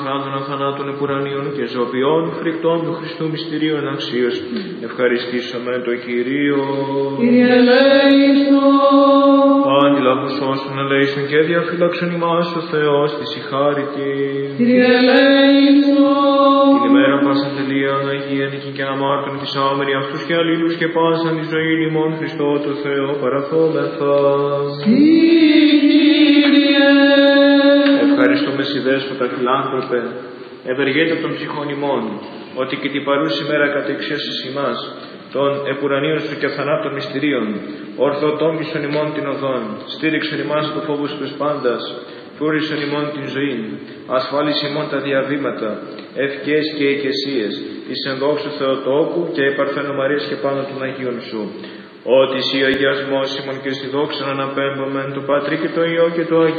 αχράντων αθανάτων επουρανίων και ζωοποιών φρικτών του Χριστού μυστηρίων αξίως. Ευχαριστήσουμε το Κυρίο. Κύριε ελέησον. Άγγελα που σώσουν, ελέησον και διαφύλαξον ημάς ο Θεός της η χάριτη. Κύριε ελέησον. Την ημέρα πάσαν τελείαν Αγία νίκη και αμάρτων της άμερη αυτούς και αλλήλους και πάσαν τη ζωή ημών Χριστό το Θεό παραθόμεθα. Κύριε. Ευχαριστούμε σοι δέσποτα φιλάνθρωπε, ευεργέτα των ψυχών ημών, ότι και την παρούση μέρα κατεξιάσεις ημάς, των επουρανίων σου και θανάτων μυστηρίων, ορθοτόμησον ημών την οδόν, στήριξον ημάς το φόβος τους πάντας, φούρισον ημών την ζωή, ασφάλισε ημών τα διαβήματα, ευκές και οικεσίες, εις ενδόξου Θεοτόκου και επαρθένω Μαρίας και πάνω των Αγίων σου. Ότι εσύ αγιασμός ημών και στη δόξα αναπέμπομεν το Πατρί και το Υιό και το Αγίο